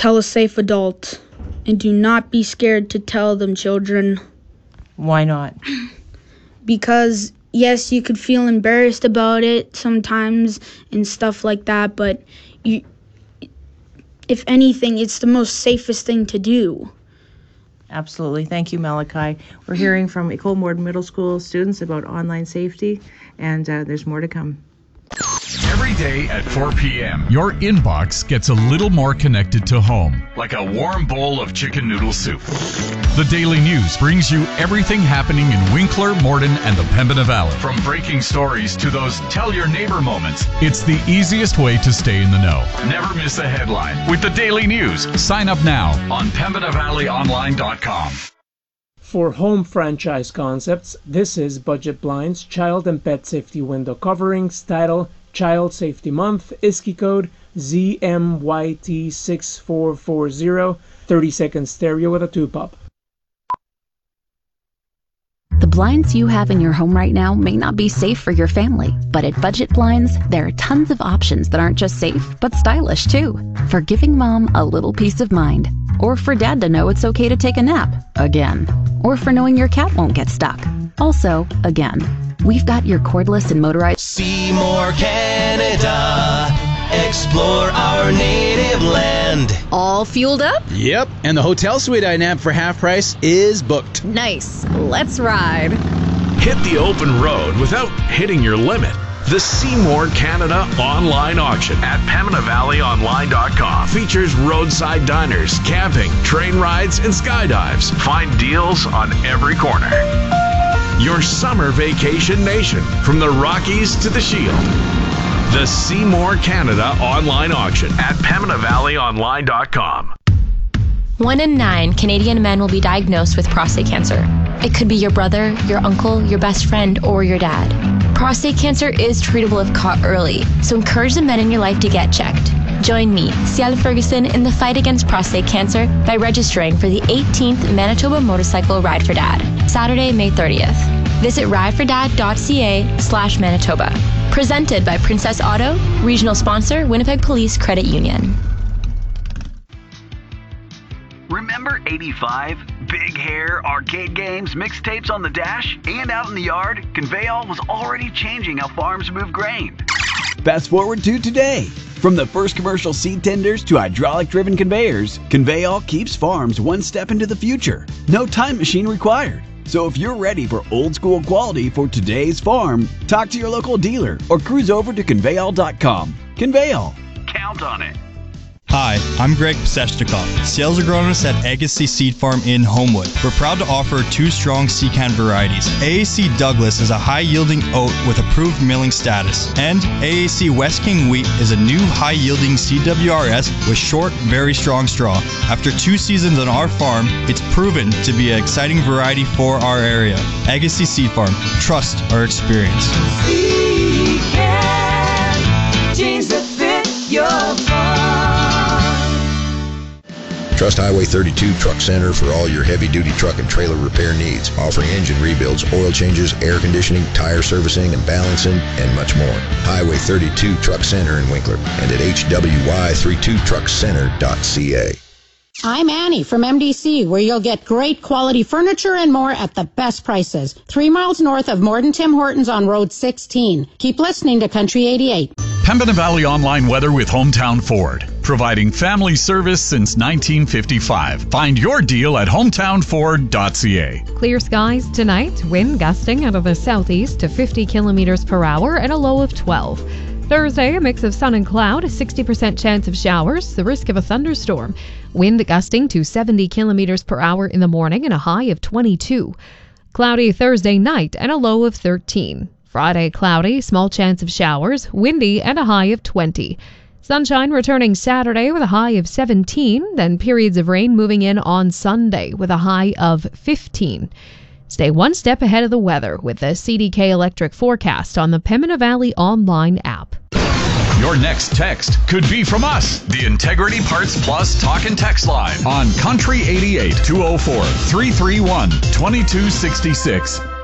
Tell a safe adult. And do not be scared to tell them, children. Why not? Because, yes, you could feel embarrassed about it sometimes and stuff like that, but if anything, it's the most safest thing to do. Absolutely. Thank you, Malachi. We're hearing from École Morden Middle School students about online safety, and there's more to come. Every day at 4 p.m., your inbox gets a little more connected to home, like a warm bowl of chicken noodle soup. The Daily News brings you everything happening in Winkler, Morden, and the Pembina Valley. From breaking stories to those tell your neighbor moments, it's the easiest way to stay in the know. Never miss a headline with the Daily News. Sign up now on PembinaValleyOnline.com. For home franchise concepts, this is Budget Blinds Child and Pet Safety Window Coverings, title Child Safety Month, ISKI code ZMYT6440, 30-second stereo with a 2-pop. The blinds you have in your home right now may not be safe for your family, but at Budget Blinds, there are tons of options that aren't just safe, but stylish too. For giving mom a little peace of mind, or for dad to know it's okay to take a nap, again. Or for knowing your cat won't get stuck, also, again. We've got your cordless and motorized Seymour, Canada. Explore our native land. All fueled up? Yep, and the hotel suite I nabbed for half price is booked. Nice. Let's ride. Hit the open road without hitting your limit. The Seymour Canada online auction at PembinaValleyOnline.com features roadside diners, camping, train rides, and skydives. Find deals on every corner. Your summer vacation nation, from the Rockies to the Shield. The Seymour Canada online auction at PembinaValleyOnline.com. 1 in 9 Canadian men will be diagnosed with prostate cancer. It could be your brother, your uncle, your best friend, or your dad. Prostate cancer is treatable if caught early, so encourage the men in your life to get checked. Join me, Ciel Ferguson, in the fight against prostate cancer by registering for the 18th Manitoba Motorcycle Ride for Dad, Saturday, May 30th. Visit ridefordad.ca/Manitoba. Presented by Princess Auto, regional sponsor, Winnipeg Police Credit Union. Remember 85? Big hair, arcade games, mixtapes on the dash, and out in the yard? Conveyall was already changing how farms move grain. Fast forward to today. From the first commercial seed tenders to hydraulic-driven conveyors, Conveyall keeps farms one step into the future. No time machine required. So if you're ready for old-school quality for today's farm, talk to your local dealer or cruise over to Conveyall.com. Conveyall. Count on it. Hi, I'm Greg Peseshnikov, sales agronomist at Agassiz Seed Farm in Homewood. We're proud to offer 2 strong Secan varieties. AAC Douglas is a high-yielding oat with approved milling status, and AAC West King Wheat is a new high-yielding CWRS with short, very strong straw. After 2 seasons on our farm, it's proven to be an exciting variety for our area. Agassiz Seed Farm. Trust our experience. Secan, genes that fit your farm. Trust Highway 32 Truck Center for all your heavy-duty truck and trailer repair needs, offering engine rebuilds, oil changes, air conditioning, tire servicing and balancing, and much more. Highway 32 Truck Center in Winkler and at hwy32truckcenter.ca. I'm Annie from MDC, where you'll get great quality furniture and more at the best prices. 3 miles north of Morden Tim Hortons on Road 16. Keep listening to Country 88. Pembina Valley Online Weather with Hometown Ford, providing family service since 1955. Find your deal at hometownford.ca. Clear skies tonight, wind gusting out of the southeast to 50 kilometers per hour and a low of 12. Thursday, a mix of sun and cloud, a 60% chance of showers, the risk of a thunderstorm. Wind gusting to 70 kilometers per hour in the morning and a high of 22. Cloudy Thursday night and a low of 13. Friday, cloudy, small chance of showers, windy and a high of 20. Sunshine returning Saturday with a high of 17, then periods of rain moving in on Sunday with a high of 15. Stay one step ahead of the weather with the CDK Electric forecast on the Pembina Valley Online app. Your next text could be from us, the Integrity Parts Plus Talk and Text Line on Country 88 204 331 2266.